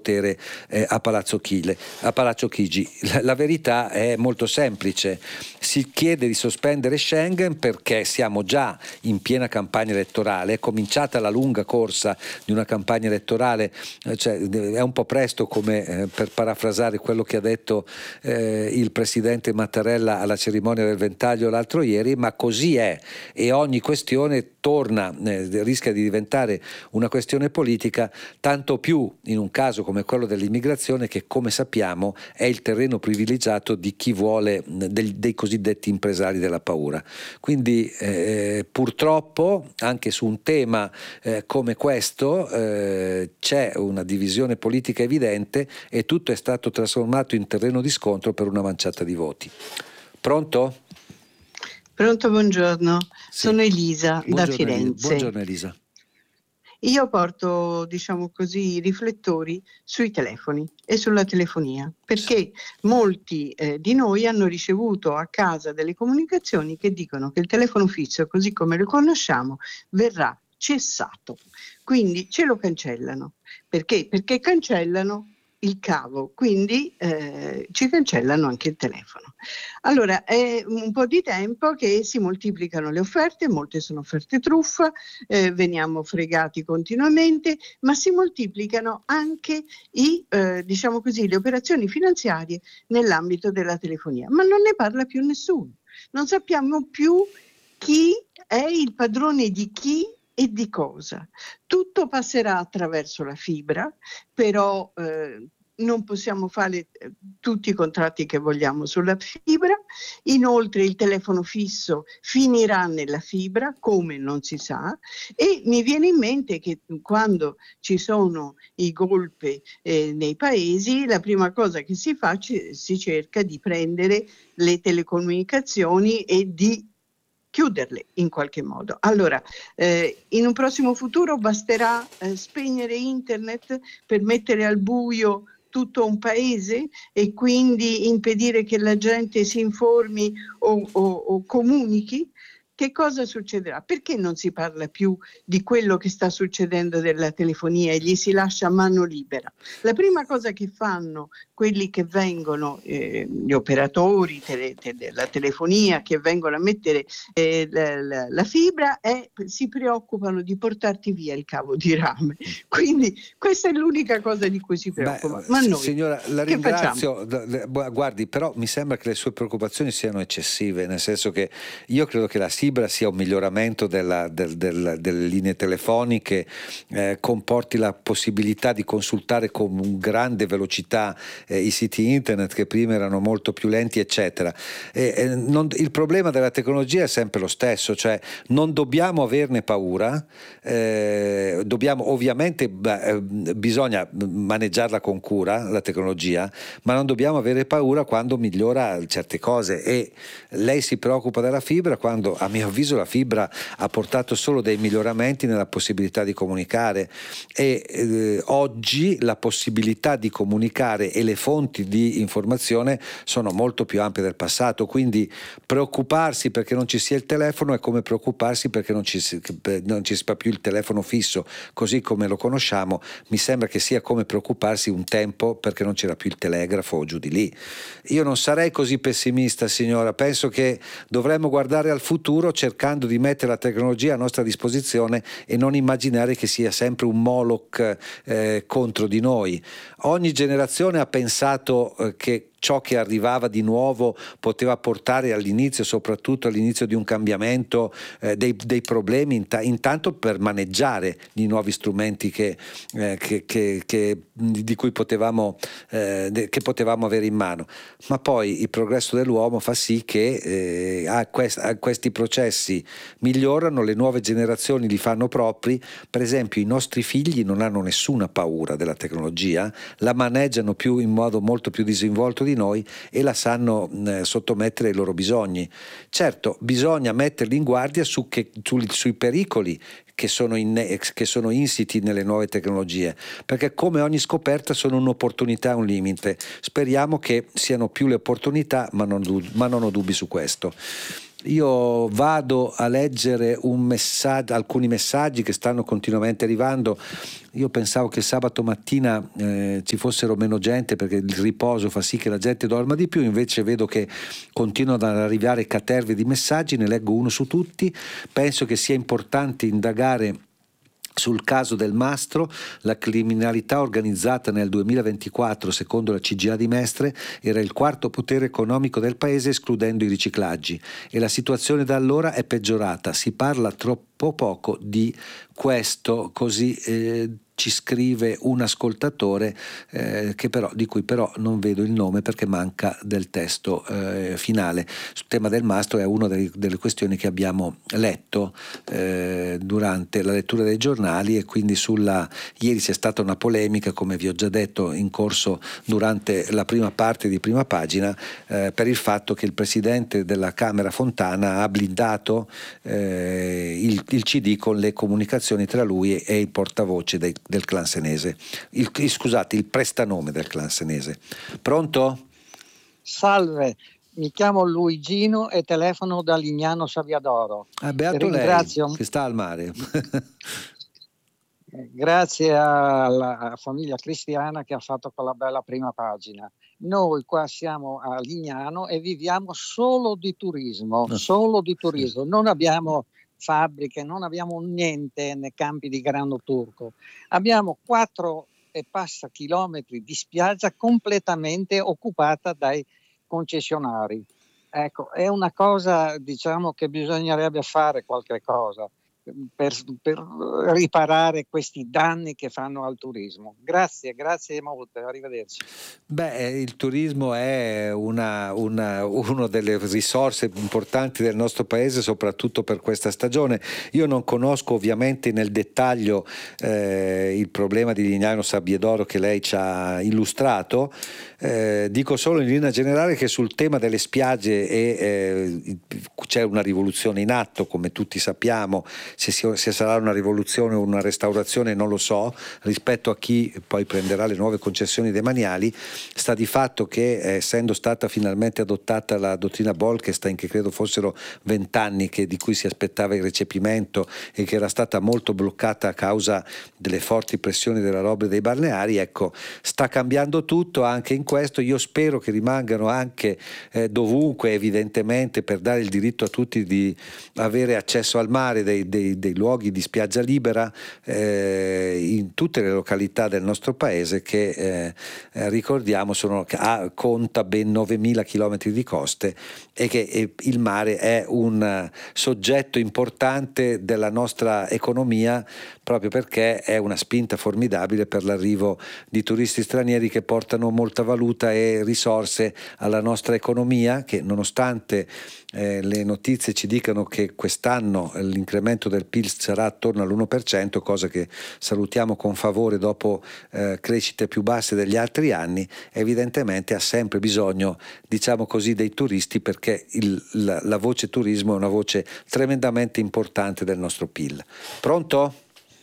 potere a Palazzo Chigi. La verità è molto semplice: si chiede di sospendere Schengen perché siamo già in piena campagna elettorale, è cominciata la lunga corsa di una campagna elettorale, cioè, è un po' presto, come per parafrasare quello che ha detto il presidente Mattarella alla cerimonia del Ventaglio l'altro ieri, ma così è, e ogni questione rischia di diventare una questione politica, tanto più in un caso come quello dell'immigrazione, che come sappiamo è il terreno privilegiato di chi vuole, dei cosiddetti impresari della paura. Quindi purtroppo anche su un tema come questo c'è una divisione politica evidente e tutto è stato trasformato in terreno di scontro per una manciata di voti. Pronto? Pronto, buongiorno. Sì. Sono Elisa da Buongiorno, Firenze. Buongiorno Elisa. Io porto, diciamo così, i riflettori sui telefoni e sulla telefonia, perché molti di noi hanno ricevuto a casa delle comunicazioni che dicono che il telefono fisso, così come lo conosciamo, verrà cessato. Quindi ce lo cancellano. Perché? Perché cancellano il cavo, quindi ci cancellano anche il telefono. Allora, è un po' di tempo che si moltiplicano le offerte, molte sono offerte truffa, veniamo fregati continuamente, ma si moltiplicano anche diciamo così, le operazioni finanziarie nell'ambito della telefonia, ma non ne parla più nessuno. Non sappiamo più chi è il padrone di chi e di cosa. Tutto passerà attraverso la fibra, però non possiamo fare tutti i contratti che vogliamo sulla fibra. Inoltre il telefono fisso finirà nella fibra, come non si sa, e mi viene in mente che quando ci sono i golpe nei paesi, la prima cosa che si fa, si cerca di prendere le telecomunicazioni e di chiuderle in qualche modo. Allora, in un prossimo futuro basterà spegnere internet per mettere al buio tutto un paese e quindi impedire che la gente si informi o comunichi? Che cosa succederà? Perché non si parla più di quello che sta succedendo della telefonia e gli si lascia mano libera? La prima cosa che fanno quelli che vengono, gli operatori della telefonia che vengono a mettere la fibra, si preoccupano di portarti via il cavo di rame. Quindi questa è l'unica cosa di cui si preoccupano. Ma noi, signora, la che ringrazio. Guardi, però mi sembra che le sue preoccupazioni siano eccessive, nel senso che io credo che la fibra sia un miglioramento delle linee telefoniche, comporti la possibilità di consultare con grande velocità i siti internet che prima erano molto più lenti, eccetera. Il problema della tecnologia è sempre lo stesso, cioè non dobbiamo averne paura, ovviamente bisogna maneggiarla con cura, la tecnologia, ma non dobbiamo avere paura quando migliora certe cose. E lei si preoccupa della fibra quando, a mio avviso, la fibra ha portato solo dei miglioramenti nella possibilità di comunicare, e oggi la possibilità di comunicare e le fonti di informazione sono molto più ampie del passato, quindi preoccuparsi perché non ci sia il telefono è come preoccuparsi perché non ci sia più il telefono fisso così come lo conosciamo. Mi sembra che sia come preoccuparsi un tempo perché non c'era più il telegrafo o giù di lì. Io non sarei così pessimista, signora, penso che dovremmo guardare al futuro cercando di mettere la tecnologia a nostra disposizione e non immaginare che sia sempre un Moloch contro di noi. Ogni generazione ha pensato che ciò che arrivava di nuovo poteva portare all'inizio, soprattutto all'inizio di un cambiamento, dei problemi, intanto per maneggiare i nuovi strumenti di cui potevamo avere in mano. Ma poi il progresso dell'uomo fa sì che questi processi migliorano, le nuove generazioni li fanno propri. Per esempio, i nostri figli non hanno nessuna paura della tecnologia, la maneggiano in modo molto più disinvolto di noi e la sanno sottomettere ai loro bisogni. Certo, bisogna metterli in guardia sui pericoli che sono insiti nelle nuove tecnologie, perché come ogni scoperta sono un'opportunità e un limite. Speriamo che siano più le opportunità, ma non ho dubbi su questo. Io vado a leggere alcuni messaggi che stanno continuamente arrivando. Io pensavo che sabato mattina ci fossero meno gente perché il riposo fa sì che la gente dorma di più, invece vedo che continuano ad arrivare caterve di messaggi, ne leggo uno su tutti. Penso che sia importante indagare sul caso del Mastro. La criminalità organizzata nel 2024, secondo la CGA di Mestre, era il quarto potere economico del paese escludendo i riciclaggi, e la situazione da allora è peggiorata. Si parla troppo poco di questo, così ci scrive un ascoltatore di cui però non vedo il nome perché manca del testo finale. Sul tema del Mastro è una delle questioni che abbiamo letto durante la lettura dei giornali, e quindi ieri c'è stata una polemica, come vi ho già detto, in corso durante la prima parte di Prima Pagina, per il fatto che il presidente della Camera Fontana ha blindato il CD con le comunicazioni tra lui e il portavoce del clan senese, il prestanome del clan senese. Pronto? Salve, mi chiamo Luigino e telefono da Lignano Sabbiadoro. Beato lei che sta al mare. Grazie alla famiglia cristiana che ha fatto quella bella Prima Pagina. Noi qua siamo a Lignano e viviamo solo di turismo, non abbiamo fabbriche, non abbiamo niente nei campi di grano turco. Abbiamo 4 e passa chilometri di spiaggia completamente occupata dai concessionari. Ecco, è una cosa, diciamo, che bisognerebbe fare qualche cosa per riparare questi danni che fanno al turismo. Grazie molte, arrivederci. Il turismo è una delle risorse importanti del nostro paese, soprattutto per questa stagione. Io non conosco ovviamente nel dettaglio il problema di Lignano Sabbiadoro che lei ci ha illustrato. Dico solo in linea generale che sul tema delle spiagge c'è una rivoluzione in atto, come tutti sappiamo. Se sarà una rivoluzione o una restaurazione non lo so, rispetto a chi poi prenderà le nuove concessioni demaniali. Sta di fatto che, essendo stata finalmente adottata la dottrina Bolkestein, che credo fossero 20 anni di cui si aspettava il recepimento e che era stata molto bloccata a causa delle forti pressioni della roba dei balneari, ecco, sta cambiando tutto anche in questo. Io spero che rimangano anche dovunque, evidentemente, per dare il diritto a tutti di avere accesso al mare, dei luoghi di spiaggia libera in tutte le località del nostro paese che ricordiamo conta ben 9.000 chilometri di coste, e che il mare è un soggetto importante della nostra economia, proprio perché è una spinta formidabile per l'arrivo di turisti stranieri che portano molta valuta e risorse alla nostra economia, che nonostante le notizie ci dicano che quest'anno l'incremento del PIL sarà attorno all'1%, cosa che salutiamo con favore dopo crescite più basse degli altri anni, evidentemente ha sempre bisogno, diciamo così, dei turisti, perché la voce turismo è una voce tremendamente importante del nostro PIL. Pronto?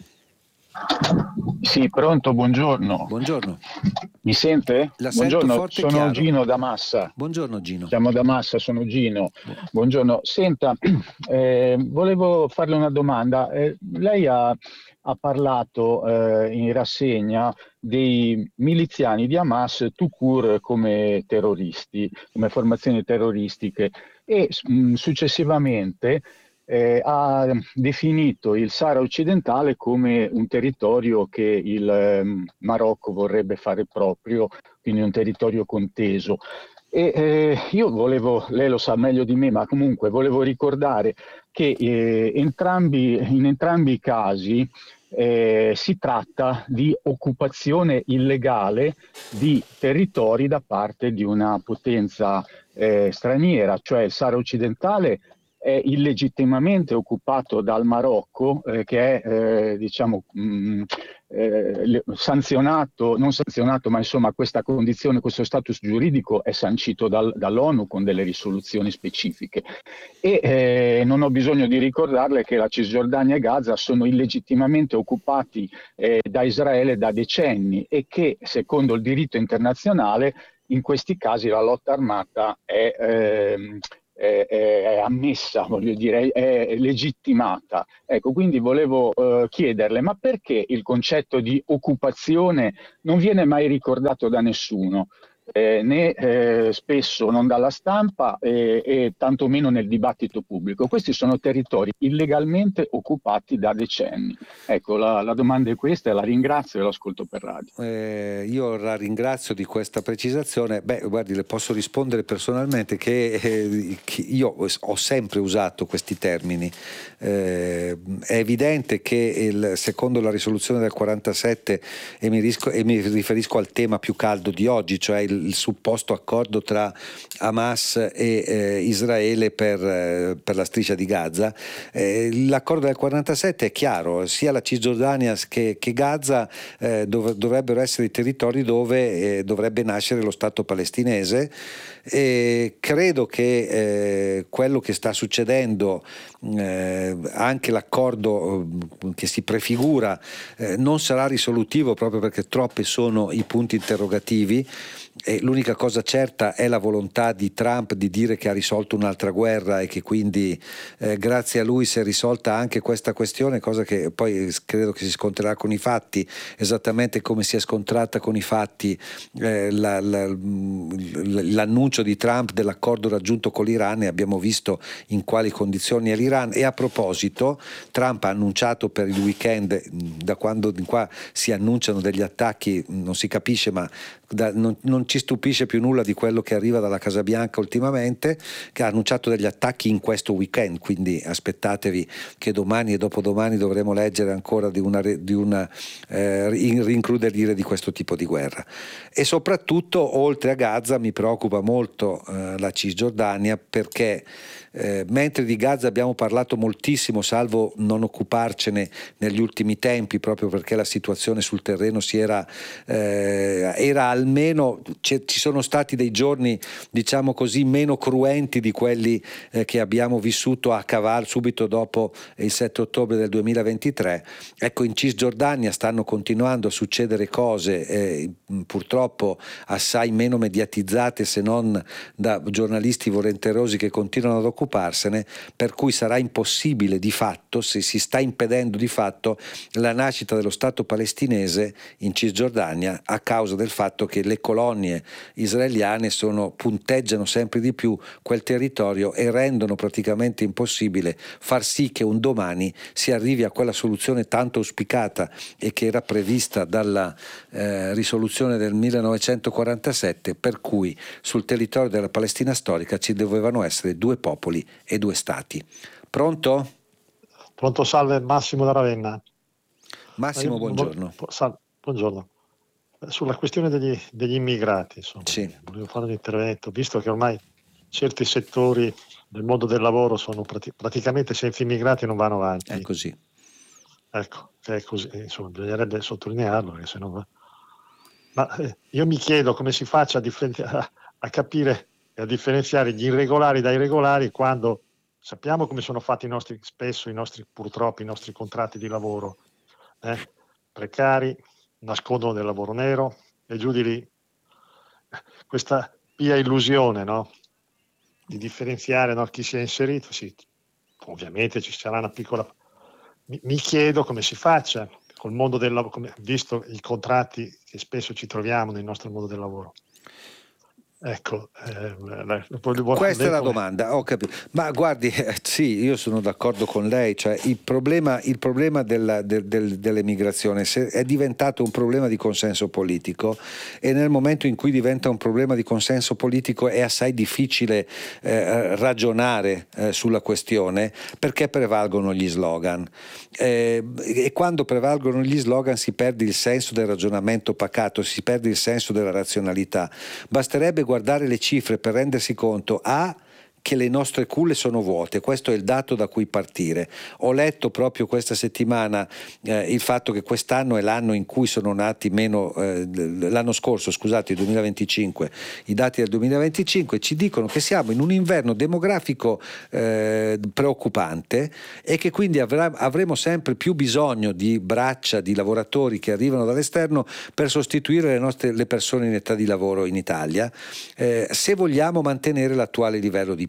Sì, pronto, buongiorno. Buongiorno. Mi sente? La buongiorno, forte e sono chiaro. Gino da Massa. Buongiorno Gino. Siamo da Massa, sono Gino. Buongiorno. Senta, volevo farle una domanda. Lei ha parlato in rassegna dei miliziani di Hamas tout court come terroristi, come formazioni terroristiche, e successivamente ha definito il Sahara occidentale come un territorio che il Marocco vorrebbe fare proprio, quindi un territorio conteso. E io volevo, lei lo sa meglio di me, ma comunque volevo ricordare che in entrambi i casi si tratta di occupazione illegale di territori da parte di una potenza straniera, cioè il Sahara occidentale è illegittimamente occupato dal Marocco, che è sanzionato, non sanzionato, ma insomma questa condizione, questo status giuridico è sancito dall'ONU con delle risoluzioni specifiche. E non ho bisogno di ricordarle che la Cisgiordania e Gaza sono illegittimamente occupati da Israele da decenni, e che secondo il diritto internazionale in questi casi la lotta armata è è ammessa, voglio dire, è legittimata. Ecco, quindi volevo chiederle, ma perché il concetto di occupazione non viene mai ricordato da nessuno? Né spesso non dalla stampa e tantomeno nel dibattito pubblico. Questi sono territori illegalmente occupati da decenni. Ecco, la domanda è questa e la ringrazio e l'ascolto per radio. Io la ringrazio di questa precisazione. Beh, guardi, le posso rispondere personalmente che io ho sempre usato questi termini. È evidente che secondo la risoluzione del 47, e mi riferisco al tema più caldo di oggi, cioè il supposto accordo tra Hamas e Israele per la striscia di Gaza, l'accordo del 47 è chiaro: sia la Cisgiordania che Gaza dovrebbero essere i territori dove dovrebbe nascere lo Stato palestinese. E credo che quello che sta succedendo, anche l'accordo che si prefigura, non sarà risolutivo, proprio perché troppi sono i punti interrogativi. E l'unica cosa certa è la volontà di Trump di dire che ha risolto un'altra guerra e che quindi grazie a lui si è risolta anche questa questione, cosa che poi credo che si scontrerà con i fatti, esattamente come si è scontrata con i fatti l'annuncio di Trump dell'accordo raggiunto con l'Iran, e abbiamo visto in quali condizioni è l'Iran. E a proposito, Trump ha annunciato per il weekend, da quando in qua si annunciano degli attacchi non si capisce, ma non ci stupisce più nulla di quello che arriva dalla Casa Bianca ultimamente, che ha annunciato degli attacchi in questo weekend, quindi aspettatevi che domani e dopodomani dovremo leggere ancora di una rincrudelire di questo tipo di guerra. E soprattutto, oltre a Gaza, mi preoccupa molto la Cisgiordania, perché mentre di Gaza abbiamo parlato moltissimo, salvo non occuparcene negli ultimi tempi, proprio perché la situazione sul terreno era almeno, ci sono stati dei giorni, diciamo così, meno cruenti di quelli che abbiamo vissuto a cavallo subito dopo il 7 ottobre del 2023. Ecco, in Cisgiordania stanno continuando a succedere cose purtroppo assai meno mediatizzate, se non da giornalisti volenterosi che continuano ad occuparsene, per cui sarà impossibile di fatto, se si sta impedendo di fatto la nascita dello Stato palestinese in Cisgiordania, a causa del fatto che le colonie israeliane punteggiano sempre di più quel territorio e rendono praticamente impossibile far sì che un domani si arrivi a quella soluzione tanto auspicata e che era prevista dalla risoluzione del 1947, per cui sul territorio della Palestina storica ci dovevano essere due popoli e due stati. Pronto? Pronto, salve, Massimo da Ravenna. Massimo, buongiorno. Buongiorno. Sulla questione degli immigrati, insomma, sì. Volevo fare un intervento, visto che ormai certi settori del mondo del lavoro sono praticamente senza immigrati non vanno avanti. È così. Ecco, è così, insomma, bisognerebbe sottolinearlo, perché sennò va. Ma io mi chiedo come si faccia a capire e a differenziare gli irregolari dai regolari, quando sappiamo come sono fatti purtroppo i nostri contratti di lavoro, precari, nascondono del lavoro nero e giù di lì. Questa pia illusione, no? Di differenziare, no, chi si è inserito, sì, ovviamente ci sarà una piccola. Mi chiedo come si faccia col mondo del lavoro, visto i contratti che spesso ci troviamo nel nostro mondo del lavoro. Ecco, questa è la domanda, ho capito. Ma guardi, sì, io sono d'accordo con lei, cioè il problema dell'emigrazione è diventato un problema di consenso politico, e nel momento in cui diventa un problema di consenso politico è assai difficile ragionare sulla questione, perché prevalgono gli slogan, e quando prevalgono gli slogan si perde il senso del ragionamento pacato, si perde il senso della razionalità. Basterebbe guardare le cifre per rendersi conto che le nostre culle sono vuote. Questo è il dato da cui partire. Ho letto proprio questa settimana il fatto che quest'anno è l'anno in cui sono nati meno, l'anno scorso, scusate, il 2025, i dati del 2025 ci dicono che siamo in un inverno demografico preoccupante, e che quindi avremo sempre più bisogno di braccia, di lavoratori che arrivano dall'esterno per sostituire le persone in età di lavoro in Italia, se vogliamo mantenere l'attuale livello di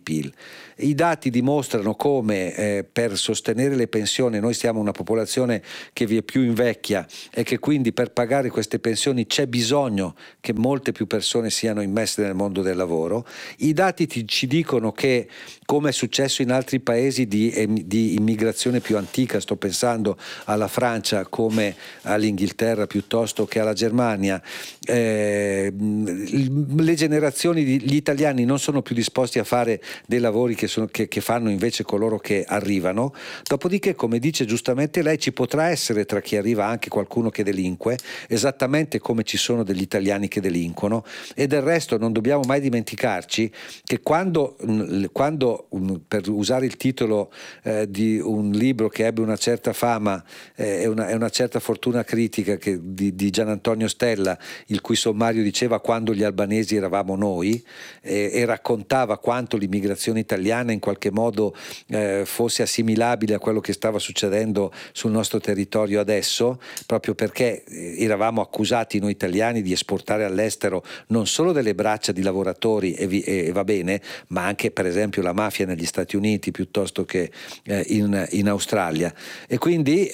PIL. I dati dimostrano come per sostenere le pensioni, noi siamo una popolazione che vie più invecchia e che quindi per pagare queste pensioni c'è bisogno che molte più persone siano immesse nel mondo del lavoro. I dati ci dicono che, come è successo in altri paesi di immigrazione più antica, sto pensando alla Francia come all'Inghilterra piuttosto che alla Germania, le generazioni gli italiani non sono più disposti a fare dei lavori che fanno invece coloro che arrivano. Dopodiché, come dice giustamente lei, ci potrà essere tra chi arriva anche qualcuno che delinque, esattamente come ci sono degli italiani che delinquono, e del resto non dobbiamo mai dimenticarci che quando per usare il titolo di un libro che ebbe una certa fama e una certa fortuna critica di Gian Antonio Stella, il cui sommario diceva "Quando gli albanesi eravamo noi", e raccontava quanto l'immigrazione italiana in qualche modo fosse assimilabile a quello che stava succedendo sul nostro territorio adesso, proprio perché eravamo accusati noi italiani di esportare all'estero non solo delle braccia di lavoratori e va bene, ma anche per esempio la mafia negli Stati Uniti piuttosto che in Australia, e quindi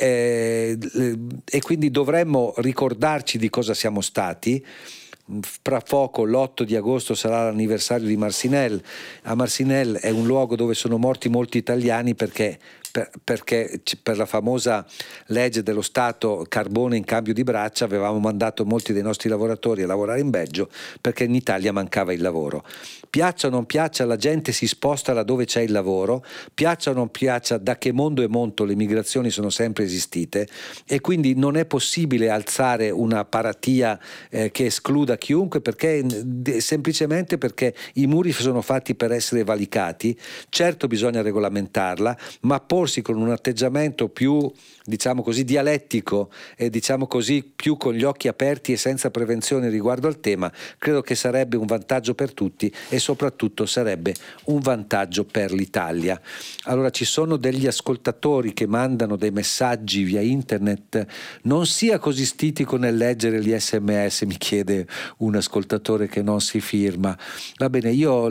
dovremmo ricordarci di cosa siamo stati. Fra poco, l'8 di agosto, sarà l'anniversario di Marcinelle. A Marcinelle è un luogo dove sono morti molti italiani perché per la famosa legge dello Stato carbone in cambio di braccia avevamo mandato molti dei nostri lavoratori a lavorare in Belgio perché in Italia mancava il lavoro. Piaccia o non piaccia, la gente si sposta laddove c'è il lavoro, piaccia o non piaccia, da che mondo è mondo le migrazioni sono sempre esistite, e quindi non è possibile alzare una paratia che escluda chiunque, semplicemente perché i muri sono fatti per essere valicati. Certo, bisogna regolamentarla, ma porsi con un atteggiamento più, diciamo così, dialettico e diciamo così più con gli occhi aperti e senza prevenzione riguardo al tema, credo che sarebbe un vantaggio per tutti e soprattutto sarebbe un vantaggio per l'Italia. Allora, ci sono degli ascoltatori che mandano dei messaggi via internet. Non sia così stitico nel leggere gli SMS, mi chiede un ascoltatore che non si firma. Va bene, io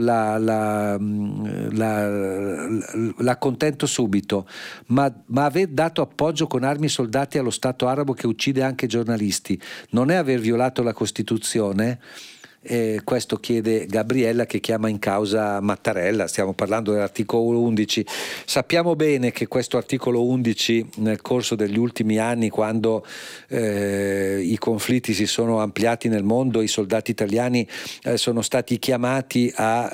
l'accontento subito, ma aver dato appoggio con armi e soldati allo Stato arabo che uccide anche giornalisti non è aver violato la Costituzione? Questo chiede Gabriella, che chiama in causa Mattarella. Stiamo parlando dell'articolo 11. Sappiamo bene che questo articolo 11 nel corso degli ultimi anni, quando i conflitti si sono ampliati nel mondo, i soldati italiani sono stati chiamati a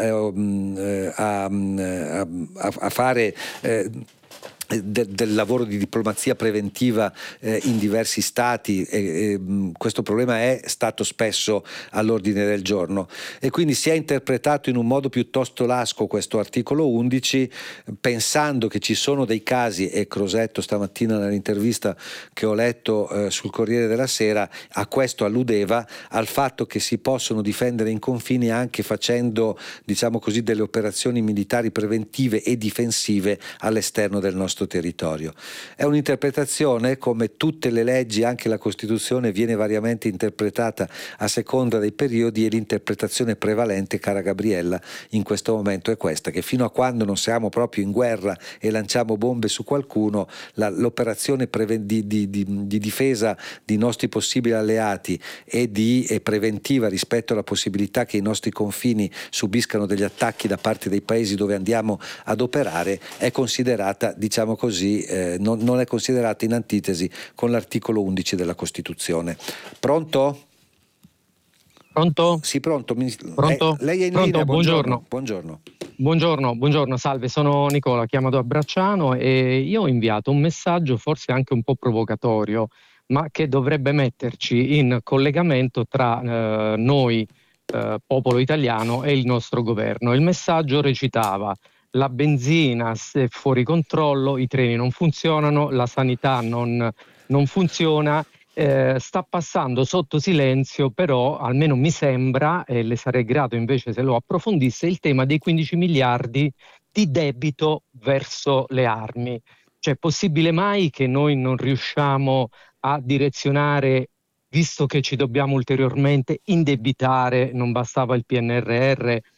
fare del lavoro di diplomazia preventiva in diversi stati, e questo problema è stato spesso all'ordine del giorno, e quindi si è interpretato in un modo piuttosto lasco questo articolo 11, pensando che ci sono dei casi, e Crosetto stamattina nell'intervista che ho letto sul Corriere della Sera a questo alludeva, al fatto che si possono difendere i confini anche facendo, diciamo così, delle operazioni militari preventive e difensive all'esterno del nostro territorio. È un'interpretazione, come tutte le leggi, anche la Costituzione viene variamente interpretata a seconda dei periodi, e l'interpretazione prevalente, cara Gabriella, in questo momento è questa, che fino a quando non siamo proprio in guerra e lanciamo bombe su qualcuno, l'operazione di difesa di nostri possibili alleati e preventiva rispetto alla possibilità che i nostri confini subiscano degli attacchi da parte dei paesi dove andiamo ad operare è considerata, diciamo così, non è considerata in antitesi con l'articolo 11 della Costituzione. Pronto? Pronto? Sì, pronto. Pronto? Lei è in Pronto? linea, Buongiorno. Buongiorno, Salve, sono Nicola, chiamo da Bracciano, e io ho inviato un messaggio forse anche un po' provocatorio, ma che dovrebbe metterci in collegamento tra noi, popolo italiano, e il nostro governo. Il messaggio recitava: la benzina è fuori controllo, i treni non funzionano, la sanità non funziona, sta passando sotto silenzio, però almeno mi sembra, e le sarei grato invece se lo approfondisse, il tema dei 15 miliardi di debito verso le armi. Cioè, è possibile mai che noi non riusciamo a direzionare, visto che ci dobbiamo ulteriormente indebitare, non bastava il PNRR,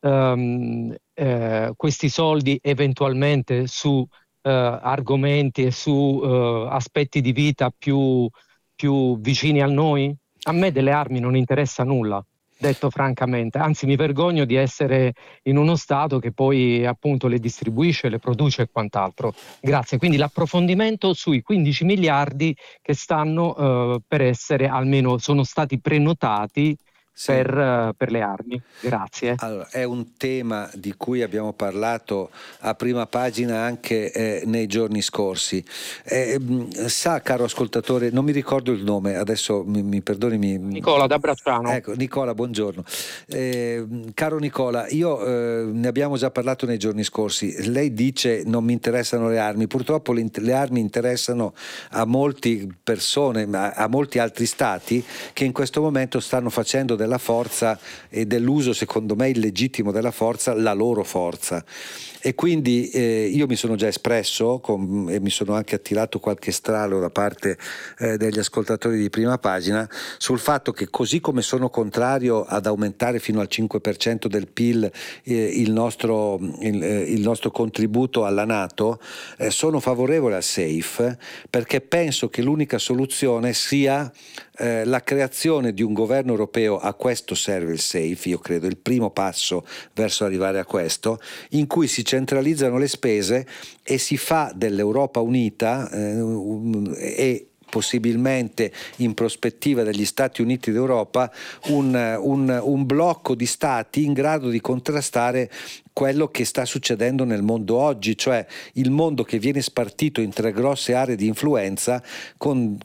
questi soldi eventualmente su argomenti e su aspetti di vita più vicini a noi? A me delle armi non interessa nulla, detto francamente, anzi mi vergogno di essere in uno Stato che poi appunto le distribuisce, le produce e quant'altro. Grazie, quindi l'approfondimento sui 15 miliardi che stanno per essere, almeno sono stati prenotati Sì. per le armi. Grazie. Allora, è un tema di cui abbiamo parlato a prima pagina anche nei giorni scorsi. Sa, caro ascoltatore, non mi ricordo il nome, adesso mi perdoni. Nicola da Bracciano. Ecco, Nicola, buongiorno. Caro Nicola, io ne abbiamo già parlato nei giorni scorsi. Lei dice non mi interessano le armi, purtroppo le armi interessano a molte persone, a molti altri stati che in questo momento stanno facendo della forza e dell'uso, secondo me illegittimo, della forza la loro forza. E quindi io mi sono già espresso e mi sono anche attirato qualche stralo da parte degli ascoltatori di prima pagina sul fatto che, così come sono contrario ad aumentare fino al 5% del PIL il nostro contributo alla NATO, sono favorevole al SAFE, perché penso che l'unica soluzione sia la creazione di un governo europeo. A questo serve il SAFE, io credo, il primo passo verso arrivare a questo, in cui si centralizzano le spese e si fa dell'Europa unita e possibilmente in prospettiva degli Stati Uniti d'Europa un blocco di stati in grado di contrastare quello che sta succedendo nel mondo oggi, cioè il mondo che viene spartito in 3 grosse aree di influenza con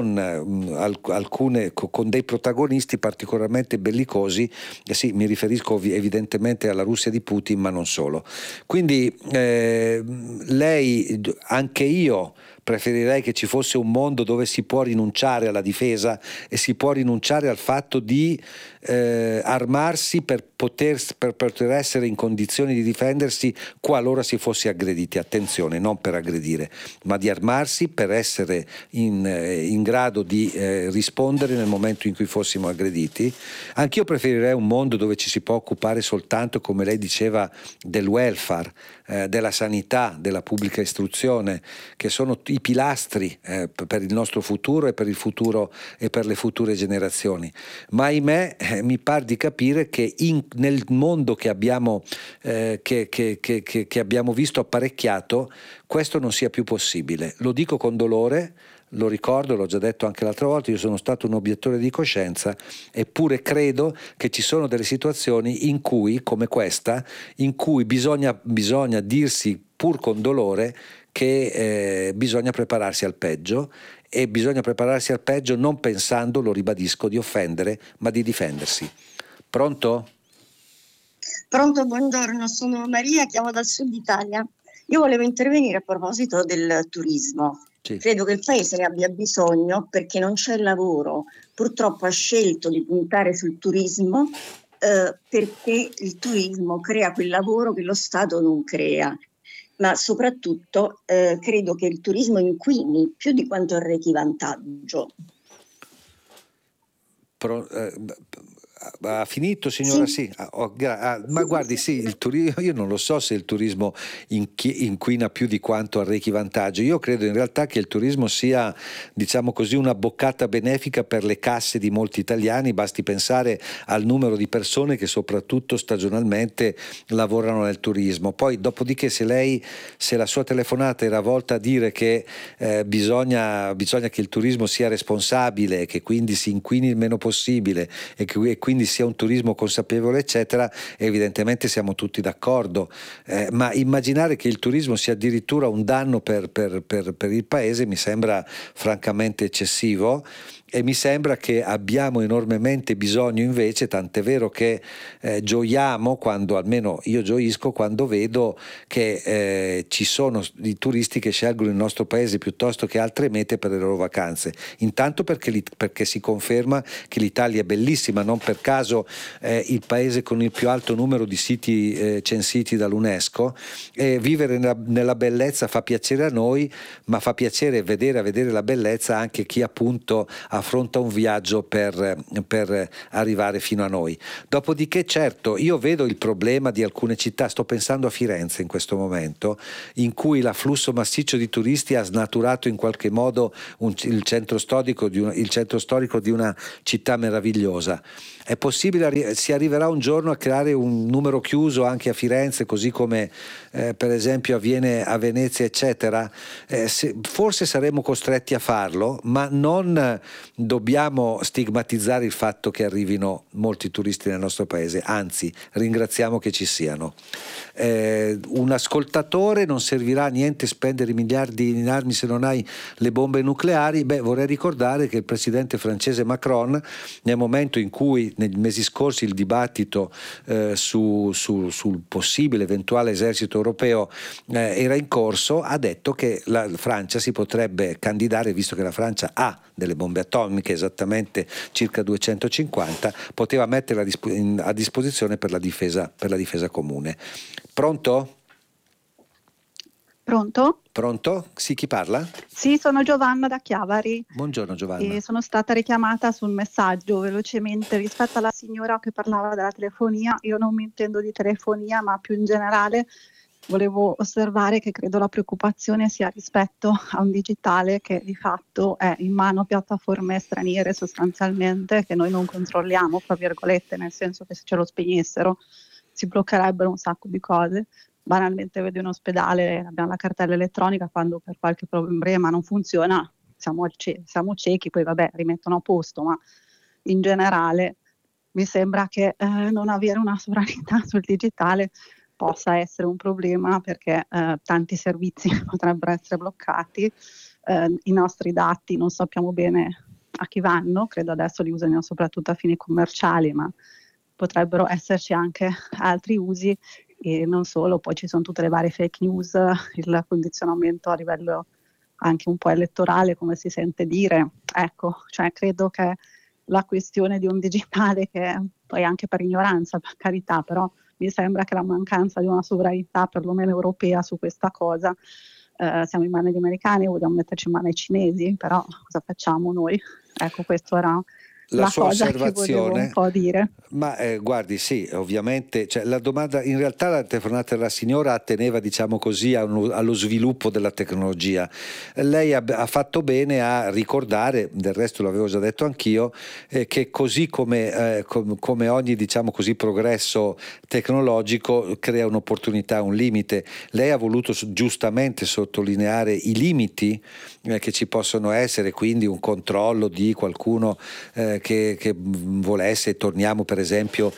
dei protagonisti particolarmente bellicosi. Sì, mi riferisco evidentemente alla Russia di Putin, ma non solo. Quindi lei, anche io preferirei che ci fosse un mondo dove si può rinunciare alla difesa e si può rinunciare al fatto di armarsi per poter essere in condizioni di difendersi qualora si fosse aggrediti. Attenzione, non per aggredire, ma di armarsi per essere in grado di rispondere nel momento in cui fossimo aggrediti. Anch'io preferirei un mondo dove ci si può occupare soltanto, come lei diceva, del welfare, della sanità, della pubblica istruzione, che sono i pilastri per il nostro futuro e per il futuro e per le future generazioni. Ma ahimè mi par di capire che nel mondo che abbiamo visto apparecchiato, questo non sia più possibile. Lo dico con dolore. Lo ricordo, l'ho già detto anche l'altra volta, io sono stato un obiettore di coscienza, eppure credo che ci sono delle situazioni in cui, come questa, in cui bisogna dirsi pur con dolore che bisogna prepararsi al peggio, e bisogna prepararsi al peggio non pensando, lo ribadisco, di offendere, ma di difendersi. Pronto? Pronto, buongiorno, sono Maria, chiamo dal sud Italia. Io volevo intervenire a proposito del turismo. Sì. Credo che il paese ne abbia bisogno perché non c'è lavoro. Purtroppo ha scelto di puntare sul turismo perché il turismo crea quel lavoro che lo Stato non crea. Ma soprattutto credo che il turismo inquini più di quanto arrechi vantaggio. Ha finito, signora? Sì. Ma guardi, sì, il turismo, io non lo so se il turismo inquina più di quanto arrechi vantaggio. Io credo in realtà che il turismo sia, diciamo così, una boccata benefica per le casse di molti italiani. Basti pensare al numero di persone che soprattutto stagionalmente lavorano nel turismo. Poi, dopodiché, se la sua telefonata era volta a dire che bisogna che il turismo sia responsabile, che quindi si inquini il meno possibile e che quindi sia un turismo consapevole, eccetera, evidentemente siamo tutti d'accordo, ma immaginare che il turismo sia addirittura un danno per il paese mi sembra francamente eccessivo. E mi sembra che abbiamo enormemente bisogno invece, tant'è vero che gioiamo quando, almeno io gioisco quando vedo che ci sono i turisti che scelgono il nostro paese piuttosto che altre mete per le loro vacanze. Intanto perché si conferma che l'Italia è bellissima, non per caso il paese con il più alto numero di siti censiti dall'UNESCO. Vivere nella bellezza fa piacere a noi, ma fa piacere vedere la bellezza anche chi appunto ha affronta un viaggio per arrivare fino a noi. Dopodiché, certo, io vedo il problema di alcune città, sto pensando a Firenze in questo momento, in cui l'afflusso massiccio di turisti ha snaturato in qualche modo il centro storico di una città meravigliosa. È possibile, si arriverà un giorno a creare un numero chiuso anche a Firenze, così come per esempio avviene a Venezia, eccetera? Forse saremo costretti a farlo, ma non dobbiamo stigmatizzare il fatto che arrivino molti turisti nel nostro paese, anzi ringraziamo che ci siano. Un ascoltatore: non servirà a niente spendere miliardi in armi se non hai le bombe nucleari. Vorrei ricordare che il presidente francese Macron, nel momento in cui nei mesi scorsi il dibattito sul possibile eventuale esercito europeo era in corso, ha detto che la Francia si potrebbe candidare, visto che la Francia ha delle bombe atomiche, esattamente circa 250, poteva metterla a disposizione per la difesa comune. Pronto? Pronto? Sì, chi parla? Sì, sono Giovanna da Chiavari. Buongiorno Giovanna. E sono stata richiamata sul messaggio velocemente rispetto alla signora che parlava della telefonia. Io non mi intendo di telefonia, ma più in generale volevo osservare che credo la preoccupazione sia rispetto a un digitale che di fatto è in mano a piattaforme straniere sostanzialmente, che noi non controlliamo, fra virgolette, nel senso che se ce lo spegnessero si bloccherebbero un sacco di cose. Banalmente vedi in ospedale, abbiamo la cartella elettronica, quando per qualche problema non funziona siamo ciechi, poi vabbè rimettono a posto, ma in generale mi sembra che non avere una sovranità sul digitale possa essere un problema, perché tanti servizi potrebbero essere bloccati, i nostri dati non sappiamo bene a chi vanno, credo adesso li usano soprattutto a fini commerciali, ma potrebbero esserci anche altri usi. E non solo, poi ci sono tutte le varie fake news, il condizionamento a livello anche un po' elettorale, come si sente dire. Ecco, cioè credo che la questione di un digitale, che poi anche per ignoranza, per carità, però mi sembra che la mancanza di una sovranità, perlomeno europea, su questa cosa, siamo in mano agli americani, vogliamo metterci in mano ai cinesi, però cosa facciamo noi? Ecco, questo era la sua cosa osservazione, che volevo un po' dire. Ma guardi, sì, ovviamente, cioè, la domanda, in realtà la telefonata della signora atteneva, diciamo così, allo sviluppo della tecnologia. Lei ha fatto bene a ricordare, del resto l'avevo già detto anch'io, che così come ogni, diciamo così, progresso tecnologico crea un'opportunità, un limite. Lei ha voluto giustamente sottolineare i limiti che ci possono essere, quindi un controllo di qualcuno che volesse. Torniamo per esempio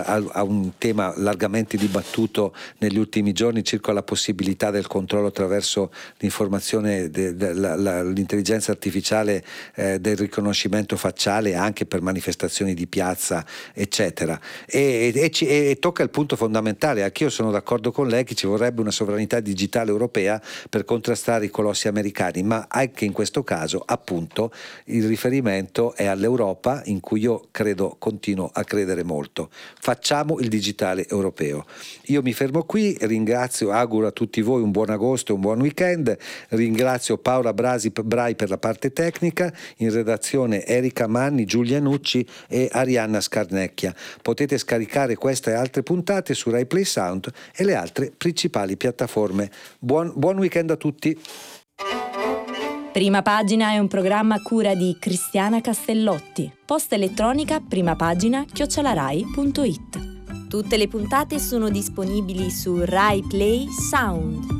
a un tema largamente dibattuto negli ultimi giorni circa la possibilità del controllo attraverso l'informazione, l'intelligenza artificiale, del riconoscimento facciale anche per manifestazioni di piazza, eccetera. E tocca il punto fondamentale. Anch'io sono d'accordo con lei che ci vorrebbe una sovranità digitale europea per contrastare i colossi americani, ma anche in questo caso appunto il riferimento è all'Europa, in cui io continuo a credere molto. Facciamo il digitale europeo. Io mi fermo qui, auguro a tutti voi un buon agosto, un buon weekend, ringrazio Paola Brai per la parte tecnica, in redazione Erika Manni, Giulia Nucci e Arianna Scarnecchia. Potete scaricare queste e altre puntate su Rai Play Sound e le altre principali piattaforme. Buon weekend a tutti. Prima Pagina è un programma a cura di Cristiana Castellotti. Posta elettronica primapagina@rai.it. Tutte le puntate sono disponibili su Rai Play Sound.